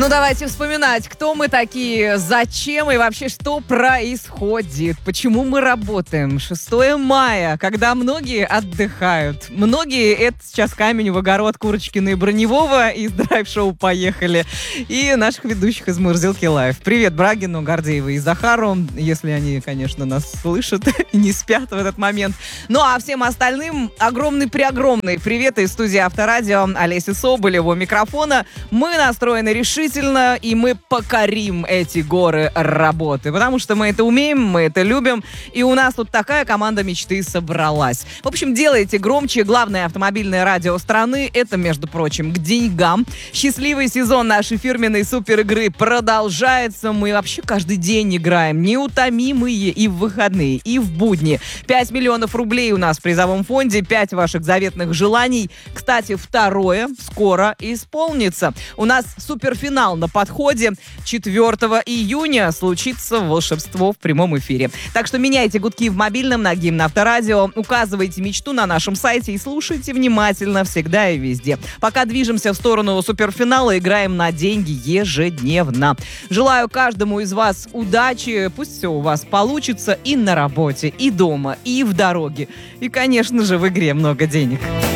Ну, давайте вспоминать, кто мы такие, зачем и вообще что происходит, почему мы работаем. 6 мая, когда многие отдыхают. Многие — это сейчас камень в огород Курочкина и Броневого из драйв-шоу «Поехали» и наших ведущих из Мурзилки Лайв. Привет Брагину, Гордеевой и Захару, если они, конечно, нас слышат и не спят в этот момент. Ну, а всем остальным огромный-преогромный привет из студии Авторадио. Олеся Соболева у микрофона. Мы настроены решительно, и мы покорим эти горы работы, потому что мы это умеем, мы это любим, и у нас тут такая команда мечты собралась. В общем, делайте громче. Главное автомобильное радио страны. Это, между прочим, к деньгам. Счастливый сезон нашей фирменной супер-игры продолжается. Мы вообще каждый день играем. Неутомимые и в выходные, и в будни. 5 миллионов рублей у нас в призовом фонде. 5 ваших заветных желаний. Кстати, второе скоро исполнится. У нас суперфинал на подходе. 4 июня случится волшебство в прямом эфире. Так что меняйте гудки в мобильном на гимн Авторадио, указывайте мечту на нашем сайте и слушайте внимательно всегда и везде. Пока движемся в сторону суперфинала, играем на деньги ежедневно. Желаю каждому из вас удачи, пусть все у вас получится и на работе, и дома, и в дороге. И, конечно же, в игре много денег.